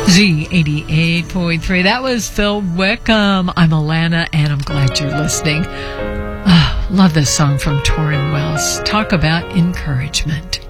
Z88.3. That was Phil Wickham. I'm Alana, and I'm glad you're listening. Love this song from Torrin Wells. Talk about encouragement.